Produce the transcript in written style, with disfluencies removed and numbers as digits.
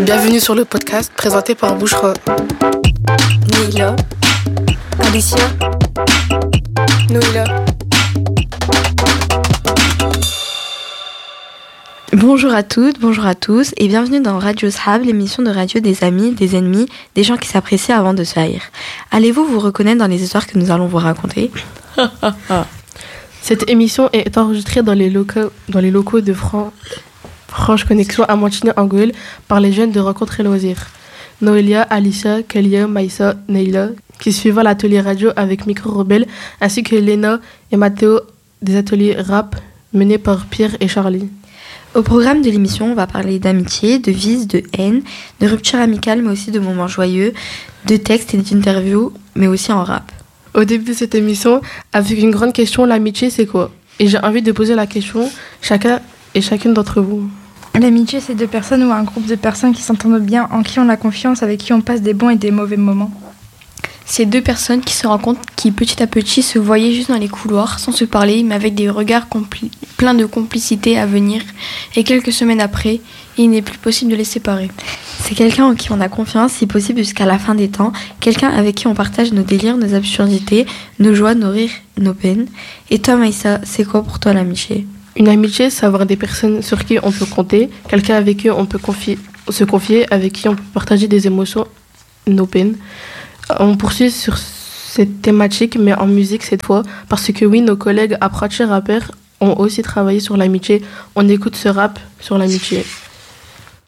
Bienvenue sur le podcast présenté par Bouchra. Neila, Alicia, Noïla. Bonjour à toutes, bonjour à tous et bienvenue dans Radio Shab, l'émission de radio des amis, des ennemis, des gens qui s'apprécient avant de se haïr. Allez-vous vous reconnaître dans les histoires que nous allons vous raconter ? Cette émission est enregistrée dans les locaux de Franche Connexion à Montigny-en-Goële par les jeunes de Rencontres et Loisirs. Noélia, Alicia, Kelia, Maïssa, Neila, qui suivent l'atelier radio avec Micro Rebelle, ainsi que Léna et Mathéo des ateliers rap menés par Pierre et Charlie. Au programme de l'émission, on va parler d'amitié, de vices, de haine, de rupture amicale, mais aussi de moments joyeux, de textes et d'interviews, mais aussi en rap. Au début de cette émission, avec une grande question, l'amitié c'est quoi ? Et j'ai envie de poser la question chacun et chacune d'entre vous. L'amitié, c'est deux personnes ou un groupe de personnes qui s'entendent bien, en qui on a confiance, avec qui on passe des bons et des mauvais moments. C'est deux personnes qui se rencontrent, qui petit à petit se voyaient juste dans les couloirs, sans se parler, mais avec des regards pleins de complicité à venir. Et quelques semaines après, il n'est plus possible de les séparer. C'est quelqu'un en qui on a confiance, si possible jusqu'à la fin des temps. Quelqu'un avec qui on partage nos délires, nos absurdités, nos joies, nos rires, nos peines. Et toi, Maïssa, c'est quoi pour toi l'amitié ? Une amitié, c'est avoir des personnes sur qui on peut compter, quelqu'un avec qui on peut se confier, avec qui on peut partager des émotions, nos peines. On poursuit sur cette thématique, mais en musique cette fois, parce que oui, nos collègues apprentis rappeurs ont aussi travaillé sur l'amitié. On écoute ce rap sur l'amitié.